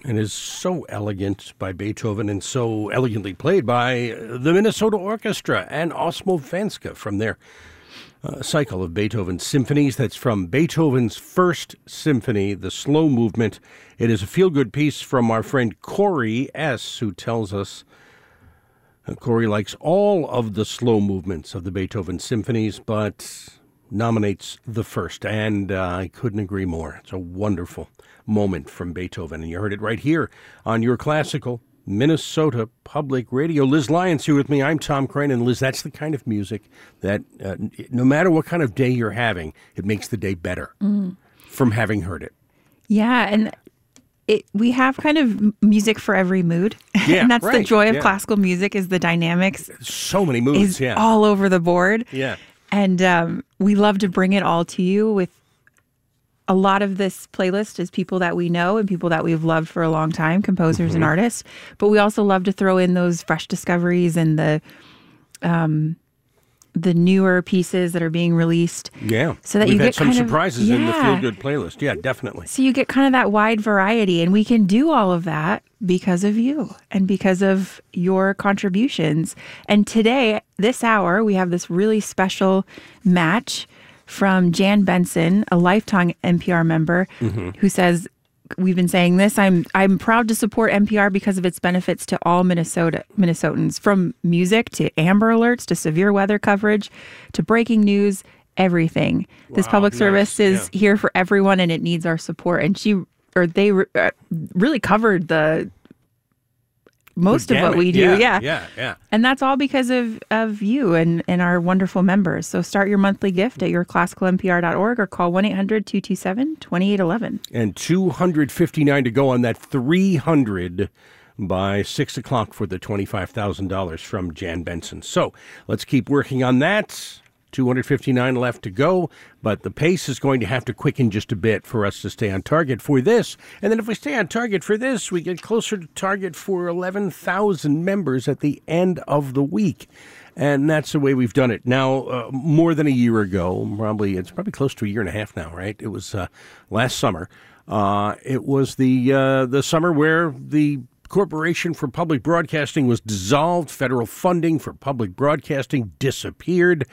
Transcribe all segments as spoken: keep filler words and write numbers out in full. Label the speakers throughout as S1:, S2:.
S1: and is so elegant by Beethoven and so elegantly played by the Minnesota Orchestra and Osmo Venska from their uh, cycle of Beethoven symphonies. That's from Beethoven's First Symphony, the slow movement. It is a feel-good piece from our friend Corey S., who tells us uh, Corey likes all of the slow movements of the Beethoven symphonies, but nominates the first, and uh, I couldn't agree more. It's a wonderful moment from Beethoven, and you heard it right here on your classical Minnesota Public Radio. Liz Lyons here with me. I'm Tom Crane, and Liz, that's the kind of music that uh, no matter what kind of day you're having, it makes the day better mm. from having heard it.
S2: Yeah, and it, we have kind of music for every mood.
S1: Yeah,
S2: and that's
S1: right.
S2: the joy of
S1: yeah.
S2: classical music, is the dynamics.
S1: So many moods,
S2: is
S1: yeah.
S2: all over the board.
S1: Yeah.
S2: And um, we love to bring it all to you with a lot of this playlist is people that we know and people that we've loved for a long time, composers mm-hmm. and artists. But we also love to throw in those fresh discoveries and the um, the newer pieces that are being released.
S1: Yeah.
S2: So that
S1: We've
S2: you
S1: had
S2: get
S1: some
S2: kind
S1: surprises
S2: of, yeah.
S1: in the Feel Good playlist. Yeah, definitely.
S2: So you get kind of that wide variety, and we can do all of that because of you and because of your contributions. And today, this hour, we have this really special match from Jan Benson, a lifetime N P R member, mm-hmm. who says, we've been saying this, I'm I'm proud to support N P R because of its benefits to all Minnesota Minnesotans, from music to Amber Alerts to severe weather coverage to breaking news, everything. Wow, this public nice. service is yeah. here for everyone, and it needs our support. And she, or they uh, really covered the most
S1: oh,
S2: of what
S1: it.
S2: we do.
S1: Yeah,
S2: yeah.
S1: Yeah. Yeah.
S2: And that's all because of, of you and, and our wonderful members. So start your monthly gift at your classical n p r dot org or call one eight hundred two two seven two eight one one.
S1: And two hundred fifty-nine to go on that three hundred by six o'clock for the twenty-five thousand dollars from Jan Benson. So let's keep working on that. two hundred fifty-nine left to go, but the pace is going to have to quicken just a bit for us to stay on target for this. And then if we stay on target for this, we get closer to target for eleven thousand members at the end of the week. And that's the way we've done it. Now, uh, more than a year ago, probably it's probably close to a year and a half now, right? It was uh, last summer. Uh, it was the uh, the summer where the Corporation for Public Broadcasting was dissolved. Federal funding for public broadcasting disappeared,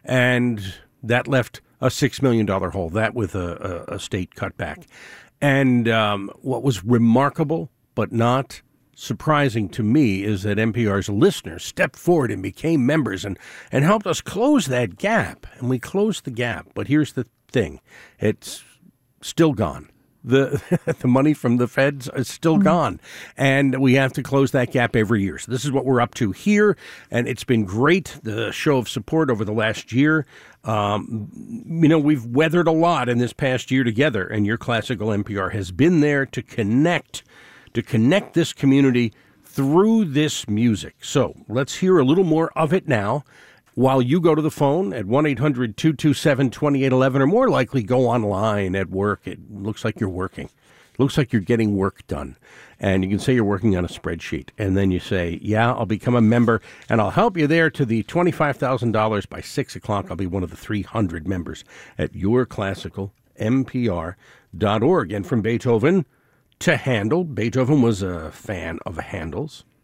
S1: and that left a six million dollars hole, that with a, a, a state cutback. And um, what was remarkable but not surprising to me is that N P R's listeners stepped forward and became members and, and helped us close that gap. And we closed the gap. But here's the thing. It's still gone. The the money from the feds is still mm-hmm. gone, and we have to close that gap every year. So this is what we're up to here, and it's been great, the show of support over the last year. Um, you know, we've weathered a lot in this past year together, and your classical N P R has been there to connect, to connect this community through this music. So let's hear a little more of it now, while you go to the phone at one eight hundred two two seven two eight one one, or more likely go online at work. It looks like you're working. It looks like you're getting work done. And you can say you're working on a spreadsheet. And then you say, yeah, I'll become a member, and I'll help you there to the twenty-five thousand dollars by six o'clock. I'll be one of the three hundred members at your classical N P R dot org. And from Beethoven to Handel. Beethoven was a fan of Handel's.